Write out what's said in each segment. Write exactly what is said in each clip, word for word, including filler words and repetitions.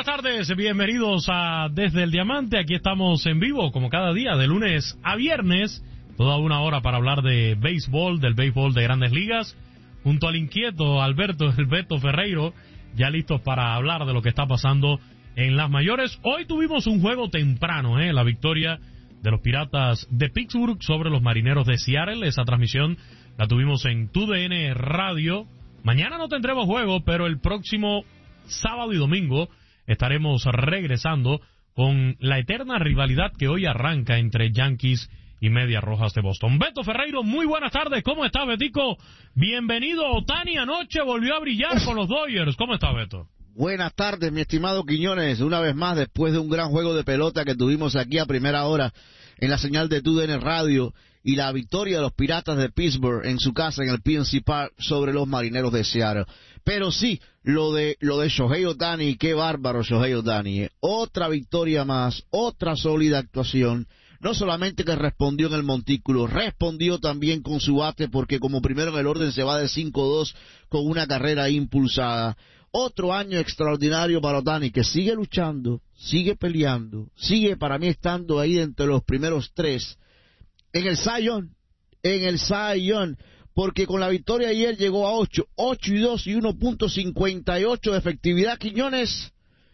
buenas tardes, bienvenidos a Desde el Diamante. Aquí estamos en vivo, como cada día, de lunes a viernes, toda una hora para hablar de béisbol, del béisbol de Grandes Ligas, junto al inquieto Alberto el Beto Ferreiro, ya listos para hablar de lo que está pasando en las mayores. Hoy tuvimos un juego temprano, ¿eh? La victoria de los Piratas de Pittsburgh sobre los Marineros de Seattle. Esa transmisión la tuvimos en T U D N Radio. Mañana no tendremos juego, pero el próximo sábado y domingo estaremos regresando con la eterna rivalidad que hoy arranca entre Yankees y Medias Rojas de Boston. Beto Ferreiro, muy buenas tardes. ¿Cómo está, Betico? Bienvenido. Ohtani anoche volvió a brillar con los Dodgers. ¿Cómo está, Beto? Buenas tardes, mi estimado Quiñones. Una vez más, después de un gran juego de pelota que tuvimos aquí a primera hora en la señal de T U D N Radio y la victoria de los Piratas de Pittsburgh en su casa en el P N C Park sobre los Marineros de Seattle. Pero sí, lo de lo de Shohei Ohtani, qué bárbaro Shohei Ohtani. Otra victoria más, otra sólida actuación. No solamente que respondió en el montículo, respondió también con su bate, porque como primero en el orden se va de cinco dos con una carrera impulsada. Otro año extraordinario para Ohtani, que sigue luchando, sigue peleando, sigue para mí estando ahí entre los primeros tres. En el Cy Young, en el Cy Young, porque con la victoria ayer llegó a ocho, ocho y dos y uno punto cincuenta y ocho de efectividad. Quiñones,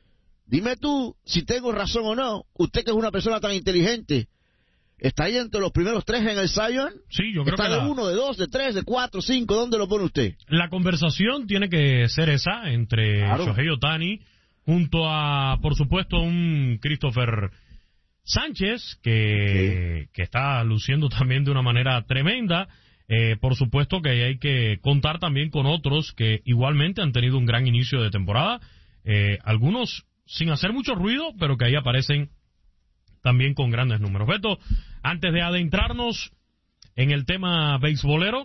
dime tú si tengo razón o no. Usted que es una persona tan inteligente, ¿está ahí entre los primeros tres en el Cy Young? Sí, yo creo ¿Está que de la... uno, de dos, de tres, de cuatro, cinco? ¿Dónde lo pone usted? La conversación tiene que ser esa entre claro. Shohei Ohtani junto a, por supuesto, un Christopher Sánchez que, sí. que está luciendo también de una manera tremenda. Eh, por supuesto que hay que contar también con otros que igualmente han tenido un gran inicio de temporada, eh, algunos sin hacer mucho ruido, pero que ahí aparecen también con grandes números. Beto, antes de adentrarnos en el tema beisbolero,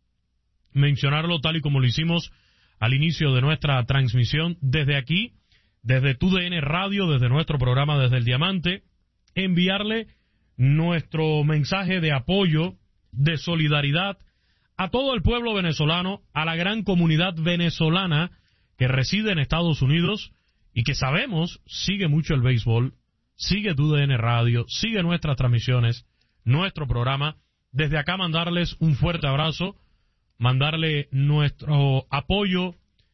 mencionarlo tal y como lo hicimos al inicio de nuestra transmisión desde aquí, desde T U D N Radio, desde nuestro programa Desde el Diamante, enviarle nuestro mensaje de apoyo, de solidaridad a todo el pueblo venezolano, a la gran comunidad venezolana que reside en Estados Unidos y que sabemos sigue mucho el béisbol, sigue T U D N Radio, sigue nuestras transmisiones, nuestro programa. Desde acá mandarles un fuerte abrazo, mandarle nuestro apoyo,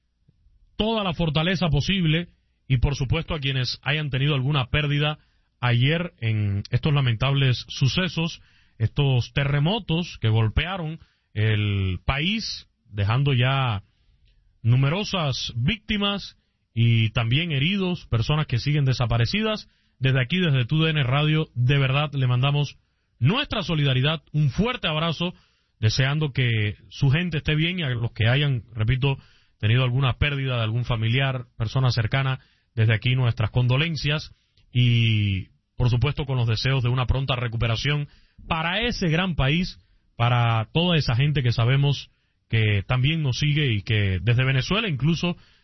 toda la fortaleza posible y por supuesto a quienes hayan tenido alguna pérdida ayer en estos lamentables sucesos, estos terremotos que golpearon el país, dejando ya numerosas víctimas y también heridos, personas que siguen desaparecidas. Desde aquí, desde T U D N Radio, de verdad le mandamos nuestra solidaridad, un fuerte abrazo, deseando que su gente esté bien y a los que hayan, repito, tenido alguna pérdida de algún familiar, persona cercana, desde aquí nuestras condolencias y, por supuesto, con los deseos de una pronta recuperación para ese gran país, para toda esa gente que sabemos que también nos sigue y que desde Venezuela incluso